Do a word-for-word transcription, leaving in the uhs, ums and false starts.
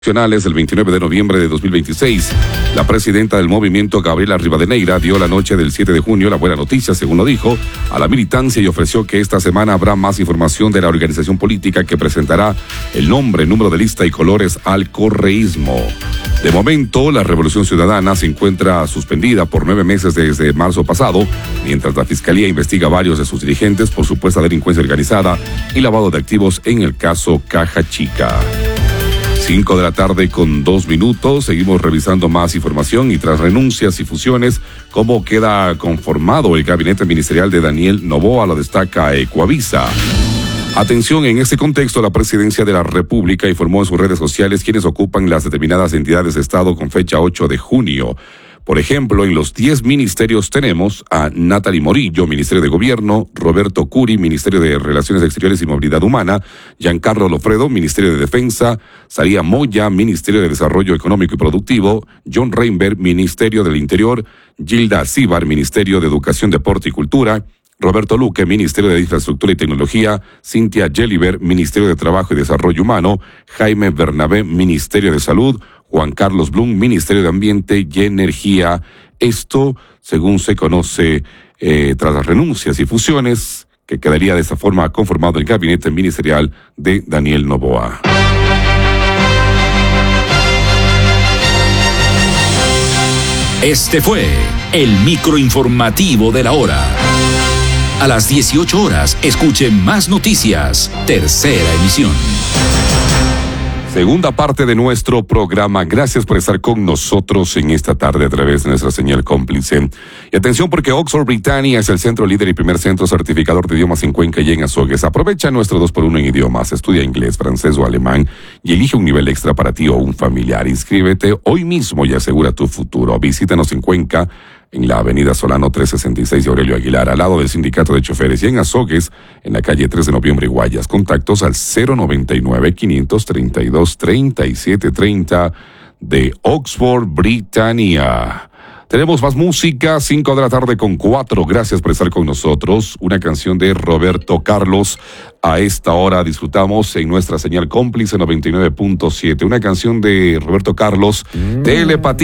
El veintinueve de noviembre de dos mil veintiséis, la presidenta del movimiento, Gabriela Rivadeneira, dio la noche del siete de junio la buena noticia, según lo dijo, a la militancia y ofreció que esta semana habrá más información de la organización política que presentará el nombre, número de lista y colores al correísmo. De momento, la Revolución Ciudadana se encuentra suspendida por nueve meses desde marzo pasado, mientras la Fiscalía investiga a varios de sus dirigentes por supuesta delincuencia organizada y lavado de activos en el caso Caja Chica. Cinco de la tarde con dos minutos, seguimos revisando más información y tras renuncias y fusiones, ¿cómo queda conformado el gabinete ministerial de Daniel Noboa? Lo destaca Ecoavisa. Atención, en este contexto, la Presidencia de la República informó en sus redes sociales quienes ocupan las determinadas entidades de Estado con fecha ocho de junio. Por ejemplo, en los diez ministerios tenemos a Natalie Morillo, Ministerio de Gobierno, Roberto Curi, Ministerio de Relaciones Exteriores y Movilidad Humana, Giancarlo Lofredo, Ministerio de Defensa, Saría Moya, Ministerio de Desarrollo Económico y Productivo, John Reinberg, Ministerio del Interior, Gilda Cíbar, Ministerio de Educación, Deporte y Cultura, Roberto Luque, Ministerio de Infraestructura y Tecnología, Cintia Gelliver, Ministerio de Trabajo y Desarrollo Humano, Jaime Bernabé, Ministerio de Salud, Juan Carlos Blum, Ministerio de Ambiente y Energía. Esto, según se conoce, eh, tras las renuncias y fusiones, que quedaría de esta forma conformado el gabinete ministerial de Daniel Noboa. Este fue el microinformativo de la hora. A las dieciocho horas, escuche más noticias. Tercera emisión. Segunda parte de nuestro programa. Gracias por estar con nosotros en esta tarde a través de nuestra señal cómplice. Y atención porque Oxford Britannia es el centro líder y primer centro certificador de idiomas en Cuenca y en Azogues. Aprovecha nuestro dos por uno en idiomas. Estudia inglés, francés o alemán y elige un nivel extra para ti o un familiar. Inscríbete hoy mismo y asegura tu futuro. Visítanos en Cuenca, en la avenida Solano trescientos sesenta y seis de Aurelio Aguilar, al lado del Sindicato de Choferes, y en Azogues, en la calle tres de noviembre, Guayas. Contactos al cero noventa y nueve, quinientos treinta y dos, treinta y siete treinta de Oxford Britannia. Tenemos más música, cinco de la tarde con cuatro. Gracias por estar con nosotros. Una canción de Roberto Carlos. A esta hora disfrutamos en nuestra señal cómplice noventa y nueve punto siete. Una canción de Roberto Carlos, mm. Telepatía.